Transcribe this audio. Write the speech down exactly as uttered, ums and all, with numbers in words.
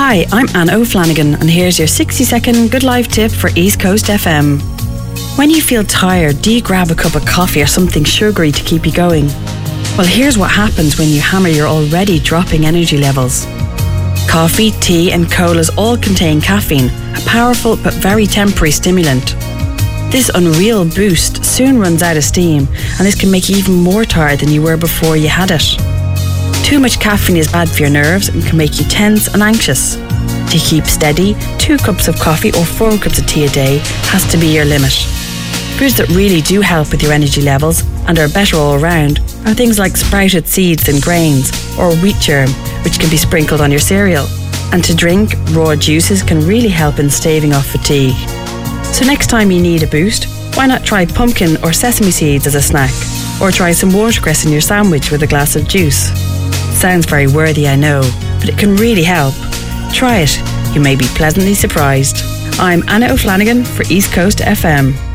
Hi, I'm Anna O'Flanagan, and here's your sixty second Good Life tip for East Coast F M. When you feel tired, do you grab a cup of coffee or something sugary to keep you going? Well, here's what happens when you hammer your already dropping energy levels. Coffee, tea and colas all contain caffeine, a powerful but very temporary stimulant. This unreal boost soon runs out of steam, and this can make you even more tired than you were before you had it. Too much caffeine is bad for your nerves and can make you tense and anxious. To keep steady, two cups of coffee or four cups of tea a day has to be your limit. Foods that really do help with your energy levels and are better all around are things like sprouted seeds and grains, or wheat germ, which can be sprinkled on your cereal. And to drink, raw juices can really help in staving off fatigue. So next time you need a boost, why not try pumpkin or sesame seeds as a snack? Or try some watercress in your sandwich with a glass of juice. Sounds very worthy, I know, but it can really help. Try it. You may be pleasantly surprised. I'm Anna O'Flanagan for East Coast F M.